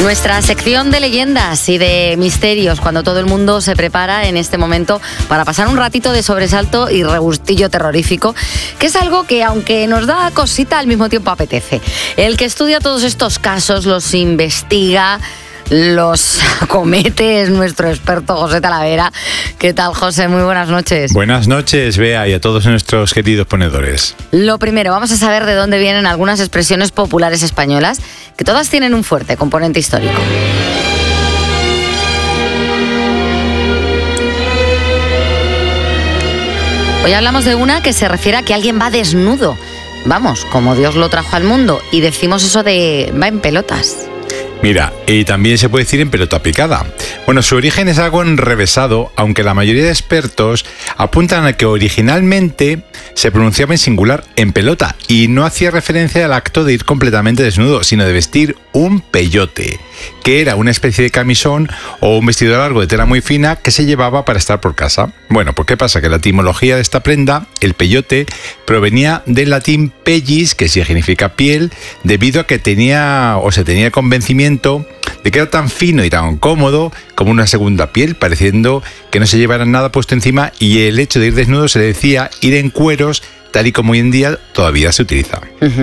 Nuestra sección de leyendas y de misterios, cuando todo el mundo se prepara en este momento para pasar un ratito de sobresalto y regustillo terrorífico, que es algo que, aunque nos da cosita, al mismo tiempo apetece. El que estudia todos estos casos, los investiga, los acomete, es nuestro experto José Talavera. ¿Qué tal, José? Muy buenas noches. Buenas noches, Bea, y a todos nuestros queridos ponedores. Lo primero, vamos a saber de dónde vienen algunas expresiones populares españolas, que todas tienen un fuerte componente histórico. Hoy hablamos de una que se refiere a que alguien va desnudo. Vamos, como Dios lo trajo al mundo, y decimos eso de va en pelotas. Mira, y también se puede decir en pelota picada. Bueno, su origen es algo enrevesado, aunque la mayoría de expertos apuntan a que originalmente se pronunciaba en singular en pelota y no hacía referencia al acto de ir completamente desnudo, sino de vestir un peyote, que era una especie de camisón o un vestido largo de tela muy fina que se llevaba para estar por casa. Bueno, pues ¿qué pasa? Que la etimología de esta prenda, el peyote, provenía del latín pellis, que significa piel, debido a que se tenía el convencimiento de que era tan fino y tan cómodo como una segunda piel, pareciendo que no se llevara nada puesto encima, y el hecho de ir desnudo se le decía ir en cueros, tal y como hoy en día todavía se utiliza.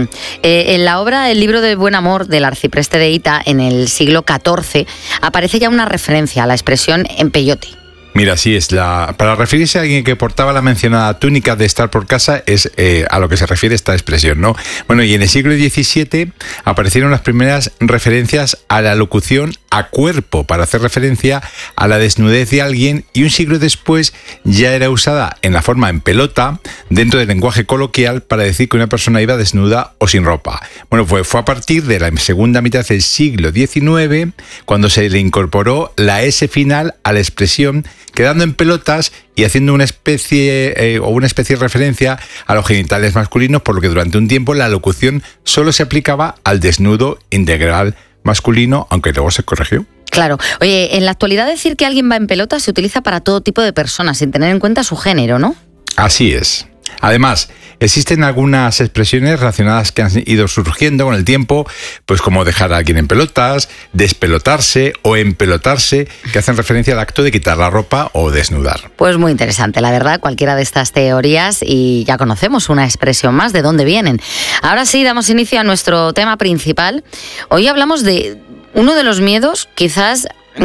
En la obra El libro del buen amor del arcipreste de Hita, en el siglo XIV, aparece ya una referencia a la expresión en peyote. Mira, sí, para referirse a alguien que portaba la mencionada túnica de estar por casa, es a lo que se refiere esta expresión, ¿no? Bueno, y en el siglo XVII aparecieron las primeras referencias a la locución a cuerpo, para hacer referencia a la desnudez de alguien, y un siglo después ya era usada en la forma en pelota, dentro del lenguaje coloquial, para decir que una persona iba desnuda o sin ropa. Bueno, fue a partir de la segunda mitad del siglo XIX cuando se le incorporó la S final a la expresión, quedando en pelotas y haciendo una especie de referencia a los genitales masculinos, por lo que durante un tiempo la locución solo se aplicaba al desnudo integral masculino, aunque luego se corrigió. Claro. Oye, en la actualidad decir que alguien va en pelotas se utiliza para todo tipo de personas, sin tener en cuenta su género, ¿no? Así es. Además, existen algunas expresiones relacionadas que han ido surgiendo con el tiempo, pues como dejar a alguien en pelotas, despelotarse o empelotarse, que hacen referencia al acto de quitar la ropa o desnudar. Pues muy interesante, la verdad, cualquiera de estas teorías, y ya conocemos una expresión más de dónde vienen. Ahora sí, damos inicio a nuestro tema principal. Hoy hablamos de uno de los miedos quizás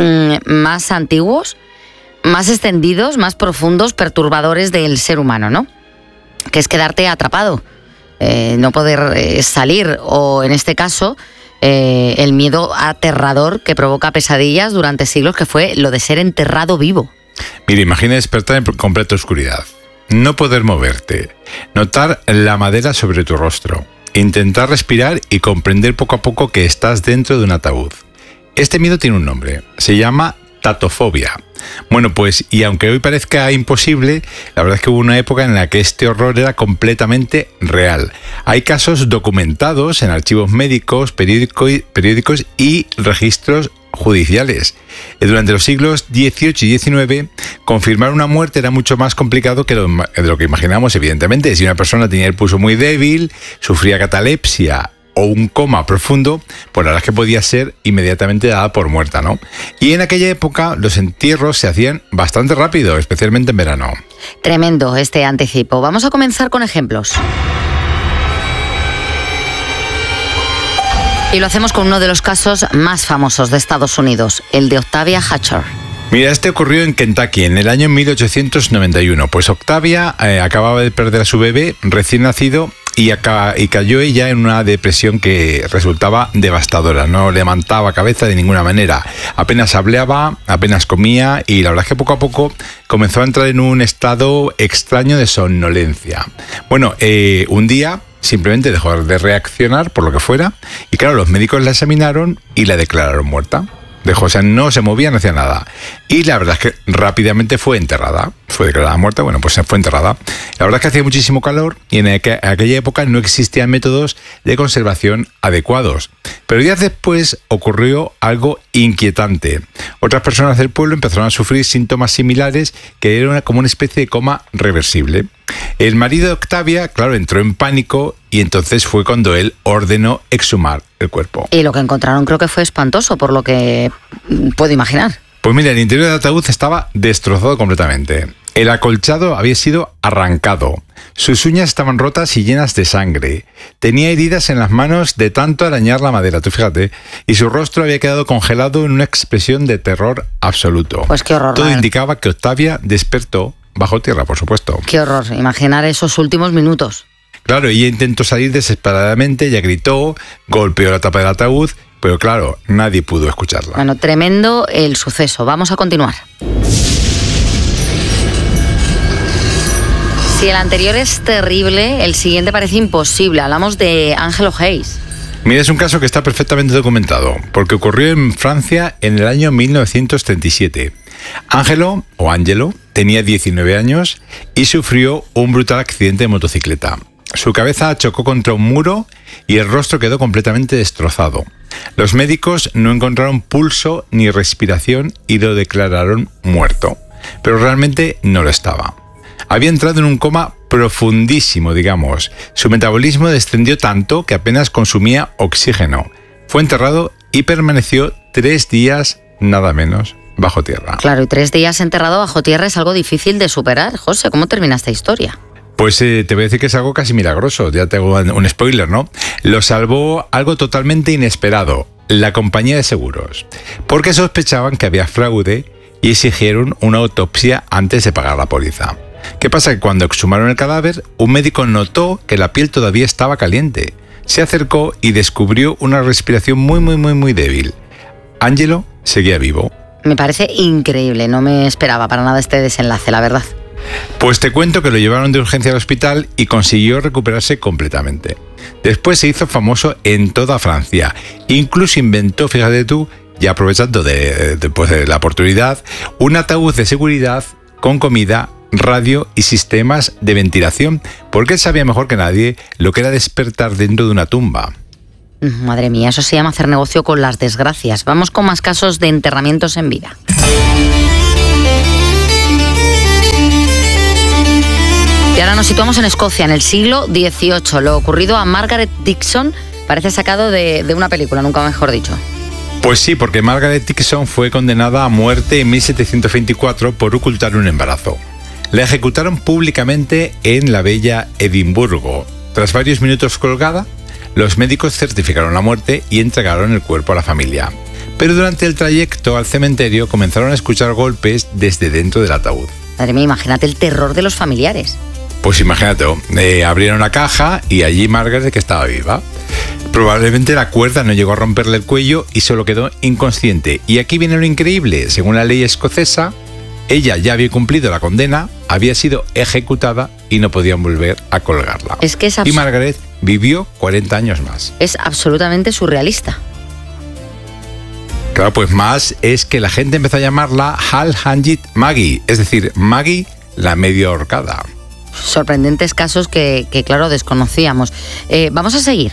más antiguos, más extendidos, más profundos, perturbadores del ser humano, ¿no? Que es quedarte atrapado, no poder salir, o en este caso, el miedo aterrador que provoca pesadillas durante siglos, que fue lo de ser enterrado vivo. Mira, imagina despertar en completa oscuridad, no poder moverte, notar la madera sobre tu rostro, intentar respirar y comprender poco a poco que estás dentro de un ataúd. Este miedo tiene un nombre, se llama tatofobia. Bueno, pues, y aunque hoy parezca imposible, la verdad es que hubo una época en la que este horror era completamente real. Hay casos documentados en archivos médicos, periódicos y registros judiciales. Durante los siglos XVIII y XIX, confirmar una muerte era mucho más complicado de lo que imaginamos, evidentemente. Si una persona tenía el pulso muy débil, sufría catalepsia o un coma profundo, pues la verdad es que podía ser inmediatamente dada por muerta, ¿no? Y en aquella época los entierros se hacían bastante rápido, especialmente en verano. Tremendo este anticipo. Vamos a comenzar con ejemplos. Y lo hacemos con uno de los casos más famosos de Estados Unidos, el de Octavia Hatcher. Mira, este ocurrió en Kentucky en el año 1891. Pues Octavia acababa de perder a su bebé recién nacido y cayó ella en una depresión que resultaba devastadora. No levantaba cabeza de ninguna manera. Apenas hablaba, apenas comía, y la verdad es que poco a poco comenzó a entrar en un estado extraño de somnolencia. Bueno, un día simplemente dejó de reaccionar por lo que fuera, y claro, los médicos la examinaron y la declararon muerta. O sea, no se movía, no hacía nada. Y la verdad es que rápidamente fue enterrada. Fue declarada muerta, bueno, pues fue enterrada. La verdad es que hacía muchísimo calor y en aquella época no existían métodos de conservación adecuados. Pero días después ocurrió algo inquietante. Otras personas del pueblo empezaron a sufrir síntomas similares que eran como una especie de coma reversible. El marido de Octavia, claro, entró en pánico y entonces fue cuando él ordenó exhumar el cuerpo. Y lo que encontraron creo que fue espantoso, por lo que puedo imaginar. Pues mira, el interior del ataúd estaba destrozado completamente. El acolchado había sido arrancado. Sus uñas estaban rotas y llenas de sangre. Tenía heridas en las manos de tanto arañar la madera, tú fíjate. Y su rostro había quedado congelado en una expresión de terror absoluto. Pues qué horror. Todo indicaba que Octavia despertó bajo tierra, por supuesto. Qué horror, imaginar esos últimos minutos. Claro, ella intentó salir desesperadamente, ella gritó, golpeó la tapa del ataúd, pero claro, nadie pudo escucharla. Bueno, tremendo el suceso. Vamos a continuar. Si el anterior es terrible, el siguiente parece imposible. Hablamos de Angelo Hayes. Mira, es un caso que está perfectamente documentado, porque ocurrió en Francia en el año 1937. Angelo tenía 19 años y sufrió un brutal accidente de motocicleta. Su cabeza chocó contra un muro y el rostro quedó completamente destrozado. Los médicos no encontraron pulso ni respiración y lo declararon muerto, pero realmente no lo estaba. Había entrado en un coma profundísimo, digamos. Su metabolismo descendió tanto que apenas consumía oxígeno. Fue enterrado y permaneció 3 días, nada menos, bajo tierra. Claro, y 3 días enterrado bajo tierra es algo difícil de superar. José, ¿cómo termina esta historia? Pues te voy a decir que es algo casi milagroso. Ya te hago un spoiler, ¿no? Lo salvó algo totalmente inesperado: la compañía de seguros. Porque sospechaban que había fraude y exigieron una autopsia antes de pagar la póliza. ¿Qué pasa? Que cuando exhumaron el cadáver, un médico notó que la piel todavía estaba caliente. Se acercó y descubrió una respiración muy débil. Angelo seguía vivo. Me parece increíble, no me esperaba para nada este desenlace, la verdad. Pues te cuento que lo llevaron de urgencia al hospital y consiguió recuperarse completamente. Después se hizo famoso en toda Francia. Incluso inventó, fíjate tú, ya aprovechando de la oportunidad, un ataúd de seguridad con comida, radio y sistemas de ventilación, porque él sabía mejor que nadie lo que era despertar dentro de una tumba. Madre mía, eso se llama hacer negocio con las desgracias. Vamos con más casos de enterramientos en vida. Y ahora nos situamos en Escocia, en el siglo XVIII. Lo ocurrido a Margaret Dixon parece sacado de una película, nunca mejor dicho. Pues sí, porque Margaret Dixon fue condenada a muerte en 1724 por ocultar un embarazo. La ejecutaron públicamente en la bella Edimburgo. Tras varios minutos colgada, los médicos certificaron la muerte y entregaron el cuerpo a la familia. Pero durante el trayecto al cementerio comenzaron a escuchar golpes desde dentro del ataúd. Madre mía, imagínate el terror de los familiares. Pues imagínate, abrieron la caja y allí Margaret, que estaba viva. Probablemente la cuerda no llegó a romperle el cuello y solo quedó inconsciente. Y aquí viene lo increíble: según la ley escocesa, ella ya había cumplido la condena, había sido ejecutada y no podían volver a colgarla. Es que y Margaret vivió 40 años más. Es absolutamente surrealista. Claro, pues más es que la gente empezó a llamarla Hal Hangit Maggie, es decir, Maggie la medio ahorcada. Sorprendentes casos que claro, desconocíamos. Vamos a seguir.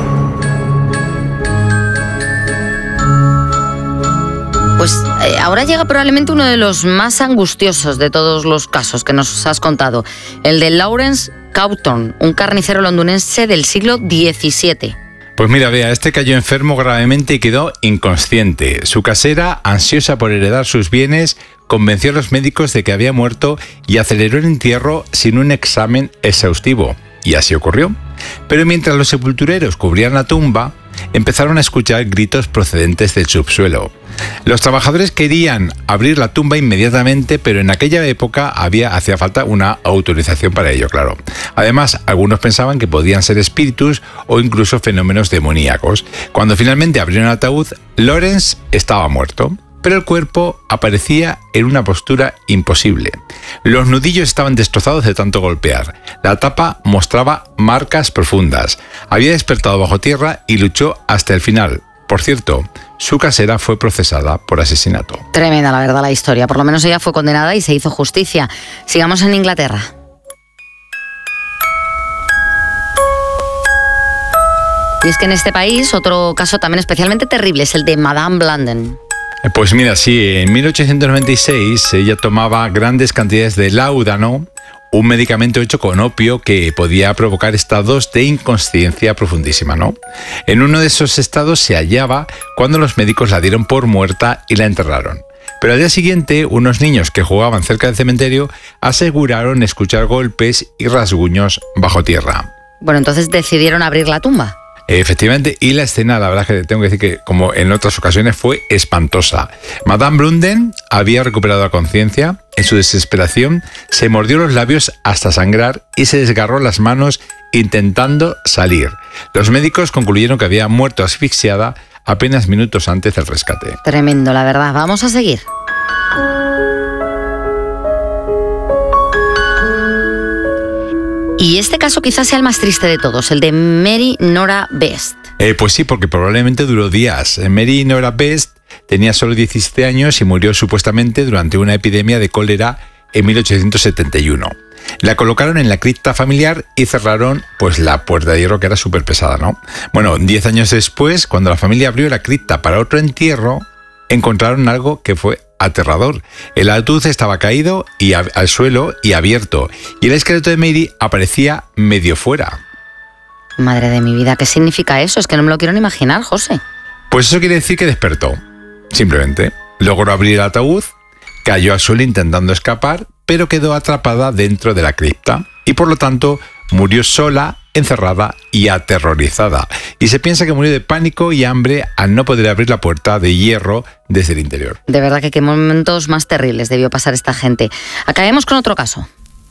Pues ahora llega probablemente uno de los más angustiosos de todos los casos que nos has contado, el de Lawrence Cawthorne, un carnicero londinense del siglo XVII. Pues mira, Bea, este cayó enfermo gravemente y quedó inconsciente. Su casera, ansiosa por heredar sus bienes, convenció a los médicos de que había muerto y aceleró el entierro sin un examen exhaustivo. Y así ocurrió. Pero mientras los sepultureros cubrían la tumba, empezaron a escuchar gritos procedentes del subsuelo. Los trabajadores querían abrir la tumba inmediatamente, pero en aquella época hacía falta una autorización para ello, claro. Además, algunos pensaban que podían ser espíritus o incluso fenómenos demoníacos. Cuando finalmente abrieron el ataúd, Lawrence estaba muerto, pero el cuerpo aparecía en una postura imposible. Los nudillos estaban destrozados de tanto golpear. La tapa mostraba marcas profundas. Había despertado bajo tierra y luchó hasta el final. Por cierto, su casera fue procesada por asesinato. Tremenda, la verdad, la historia. Por lo menos ella fue condenada y se hizo justicia. Sigamos en Inglaterra. Y es que en este país otro caso también especialmente terrible es el de Madame Blunden. Pues mira, sí, en 1896 ella tomaba grandes cantidades de láudano, un medicamento hecho con opio que podía provocar estados de inconsciencia profundísima, ¿no? En uno de esos estados se hallaba cuando los médicos la dieron por muerta y la enterraron. Pero al día siguiente, unos niños que jugaban cerca del cementerio aseguraron escuchar golpes y rasguños bajo tierra. Bueno, entonces decidieron abrir la tumba. Efectivamente, y la escena, la verdad es que tengo que decir que, como en otras ocasiones, fue espantosa. Madame Brunden había recuperado la conciencia. En su desesperación, se mordió los labios hasta sangrar y se desgarró las manos intentando salir. Los médicos concluyeron que había muerto asfixiada apenas minutos antes del rescate. Tremendo, la verdad. Vamos a seguir. Y este caso quizás sea el más triste de todos, el de Mary Nora Best. Pues sí, porque probablemente duró días. Mary Nora Best tenía solo 17 años y murió supuestamente durante una epidemia de cólera en 1871. La colocaron en la cripta familiar y cerraron pues la puerta de hierro, que era súper pesada, ¿no? Bueno, 10 años después, cuando la familia abrió la cripta para otro entierro, encontraron algo que fue aterrador. El ataúd estaba caído y al suelo y abierto, y el esqueleto de Mary aparecía medio fuera. Madre de mi vida, ¿qué significa eso? Es que no me lo quiero ni imaginar, José. Pues eso quiere decir que despertó. Simplemente logró abrir el ataúd, cayó al suelo intentando escapar, pero quedó atrapada dentro de la cripta y por lo tanto murió sola, encerrada y aterrorizada. Y se piensa que murió de pánico y hambre al no poder abrir la puerta de hierro desde el interior. De verdad que qué momentos más terribles debió pasar esta gente. Acabemos con otro caso.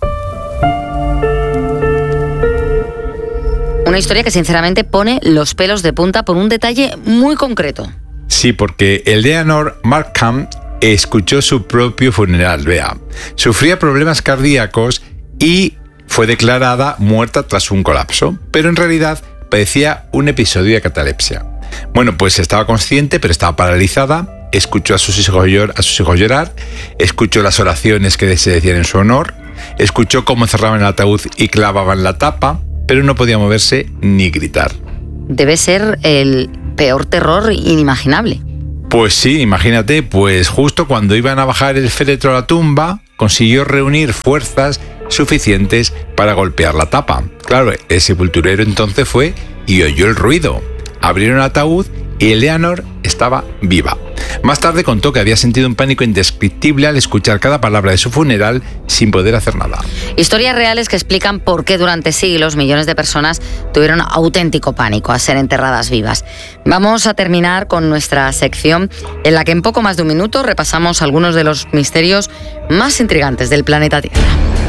Una historia que sinceramente pone los pelos de punta por un detalle muy concreto. Sí, porque Eleanor Markham escuchó su propio funeral, vea. Sufría problemas cardíacos y fue declarada muerta tras un colapso, pero en realidad padecía un episodio de catalepsia. Bueno, pues estaba consciente, pero estaba paralizada, escuchó a sus hijos llorar, escuchó las oraciones que se decían en su honor, escuchó cómo cerraban el ataúd y clavaban la tapa, pero no podía moverse ni gritar. Debe ser el peor terror inimaginable. Pues sí, imagínate, pues justo cuando iban a bajar el féretro a la tumba, consiguió reunir fuerzas suficientes para golpear la tapa. Claro, el sepulturero entonces fue y oyó el ruido. Abrieron el ataúd y Eleanor estaba viva. Más tarde contó que había sentido un pánico indescriptible al escuchar cada palabra de su funeral sin poder hacer nada. Historias reales que explican por qué durante siglos millones de personas tuvieron auténtico pánico a ser enterradas vivas. Vamos a terminar con nuestra sección en la que en poco más de un minuto repasamos algunos de los misterios más intrigantes del planeta Tierra.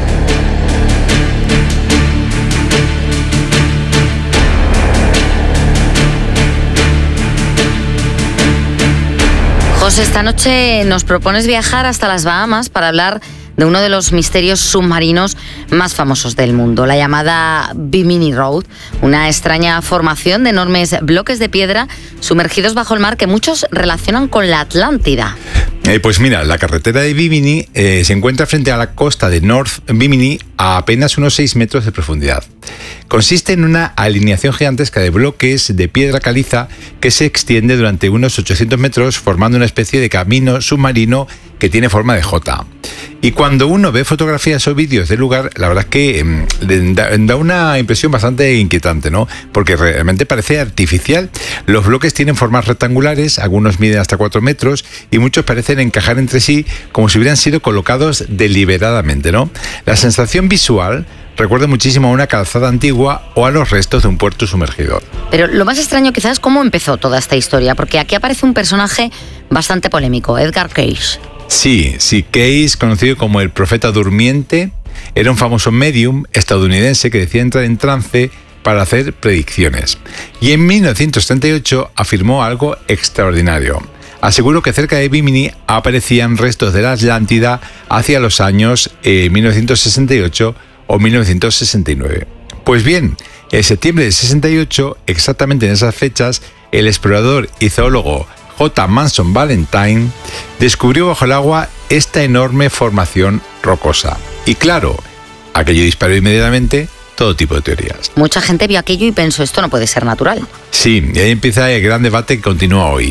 José, esta noche nos propones viajar hasta las Bahamas para hablar de uno de los misterios submarinos más famosos del mundo, la llamada Bimini Road, una extraña formación de enormes bloques de piedra sumergidos bajo el mar que muchos relacionan con la Atlántida. Pues mira, la carretera de Bimini se encuentra frente a la costa de North Bimini a apenas unos 6 metros de profundidad. Consiste en una alineación gigantesca de bloques de piedra caliza que se extiende durante unos 800 metros formando una especie de camino submarino que tiene forma de J. Y cuando uno ve fotografías o vídeos del lugar, la verdad es que da una impresión bastante inquietante, ¿no? Porque realmente parece artificial. Los bloques tienen formas rectangulares, algunos miden hasta 4 metros y muchos parecen encajar entre sí como si hubieran sido colocados deliberadamente, ¿no? La sensación visual recuerda muchísimo a una calzada antigua o a los restos de un puerto sumergido. Pero lo más extraño quizás es cómo empezó toda esta historia, porque aquí aparece un personaje bastante polémico, Edgar Cayce. Sí, Cayce, conocido como el profeta durmiente, era un famoso medium estadounidense que decía entrar en trance para hacer predicciones. Y en 1938 afirmó algo extraordinario. Aseguró que cerca de Bimini aparecían restos de la Atlántida hacia los años 1968 o 1969. Pues bien, en septiembre de 68, exactamente en esas fechas, el explorador y zoólogo J. Manson Valentine descubrió bajo el agua esta enorme formación rocosa. Y claro, aquello disparó inmediatamente todo tipo de teorías. Mucha gente vio aquello y pensó, esto no puede ser natural. Sí, y ahí empieza el gran debate que continúa hoy.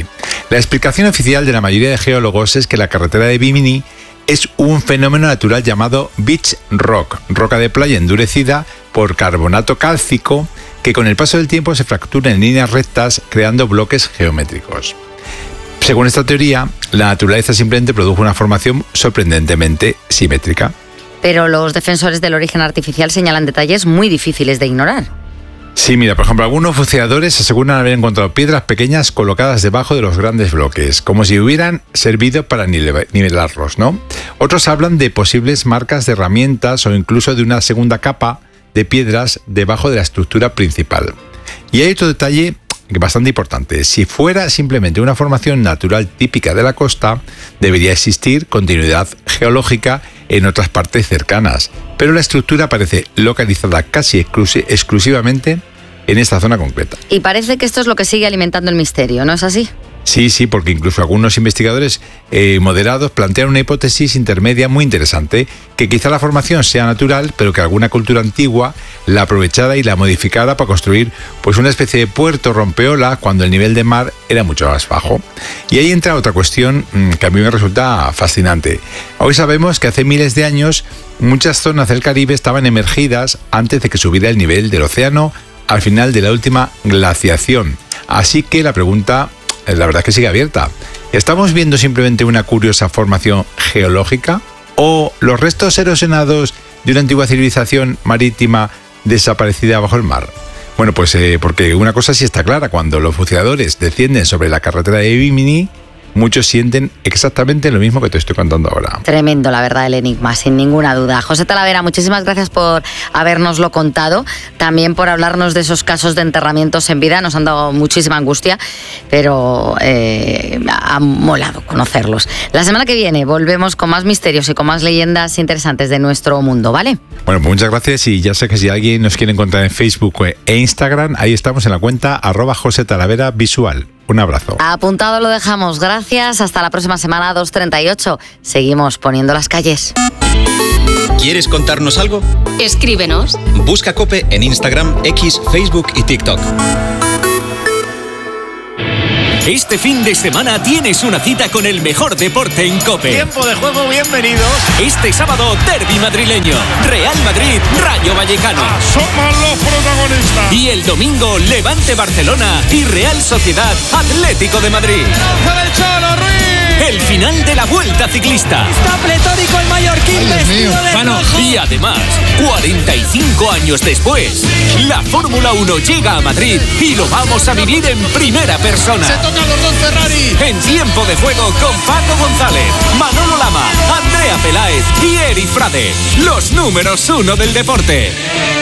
La explicación oficial de la mayoría de geólogos es que la carretera de Bimini es un fenómeno natural llamado beach rock, roca de playa endurecida por carbonato cálcico que con el paso del tiempo se fractura en líneas rectas creando bloques geométricos. Según esta teoría, la naturaleza simplemente produjo una formación sorprendentemente simétrica. Pero los defensores del origen artificial señalan detalles muy difíciles de ignorar. Sí, mira, por ejemplo, algunos buceadores aseguran haber encontrado piedras pequeñas colocadas debajo de los grandes bloques, como si hubieran servido para nivelarlos, ¿no? Otros hablan de posibles marcas de herramientas o incluso de una segunda capa de piedras debajo de la estructura principal. Y hay otro detalle bastante importante. Si fuera simplemente una formación natural típica de la costa, debería existir continuidad geológica en otras partes cercanas, pero la estructura parece localizada casi exclusivamente en esta zona concreta. Y parece que esto es lo que sigue alimentando el misterio, ¿no es así? Sí, porque incluso algunos investigadores moderados plantean una hipótesis intermedia muy interesante, que quizá la formación sea natural, pero que alguna cultura antigua la aprovechara y la modificara para construir pues una especie de puerto rompeolas cuando el nivel de mar era mucho más bajo. Y ahí entra otra cuestión que a mí me resulta fascinante. Hoy sabemos que hace miles de años muchas zonas del Caribe estaban emergidas antes de que subiera el nivel del océano al final de la última glaciación. Así que la pregunta, la verdad es que sigue abierta. ¿Estamos viendo simplemente una curiosa formación geológica o los restos erosionados de una antigua civilización marítima desaparecida bajo el mar? Bueno, pues porque una cosa sí está clara: cuando los buceadores descienden sobre la carretera de Bimini, muchos sienten exactamente lo mismo que te estoy contando ahora. Tremendo, la verdad, el enigma, sin ninguna duda. José Talavera, muchísimas gracias por habernoslo contado, también por hablarnos de esos casos de enterramientos en vida. Nos han dado muchísima angustia, pero ha molado conocerlos. La semana que viene volvemos con más misterios y con más leyendas interesantes de nuestro mundo, ¿vale? Bueno, pues muchas gracias, y ya sé que si alguien nos quiere encontrar en Facebook e Instagram, ahí estamos en la cuenta @JoseTalaveraVisual. Un abrazo. Apuntado lo dejamos. Gracias. Hasta la próxima semana, 2:38. Seguimos poniendo las calles. ¿Quieres contarnos algo? Escríbenos. Busca COPE en Instagram, X, Facebook y TikTok. Este fin de semana tienes una cita con el mejor deporte en COPE. Tiempo de juego, bienvenidos. Este sábado, derbi madrileño. Real Madrid, Rayo Vallecano. Somos los protagonistas. Y el domingo, Levante Barcelona y Real Sociedad Atlético de Madrid. El final de la Vuelta Ciclista. Está pletórico el mallorquín vestido de rojo. Y además, 45 años después, la Fórmula 1 llega a Madrid y lo vamos a vivir en primera persona. Se tocan los dos Ferrari. En Tiempo de Juego con Paco González, Manolo Lama, Andrea Peláez y Eri Frade. Los números 1 del deporte.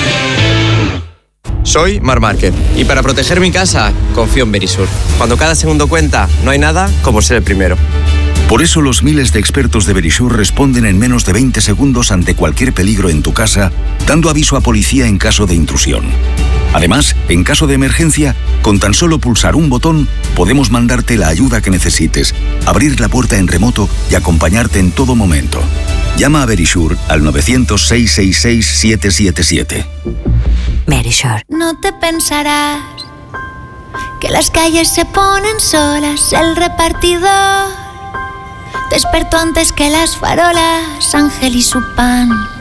Soy Marc Márquez y para proteger mi casa confío en Verisur. Cuando cada segundo cuenta, no hay nada como ser el primero. Por eso los miles de expertos de Verisur responden en menos de 20 segundos ante cualquier peligro en tu casa, dando aviso a policía en caso de intrusión. Además, en caso de emergencia, con tan solo pulsar un botón, podemos mandarte la ayuda que necesites, abrir la puerta en remoto y acompañarte en todo momento. Llama a Verisur al 900-666-777. Verisur. No te pensarás que las calles se ponen solas, el repartidor despertó antes que las farolas, Ángel y su pan.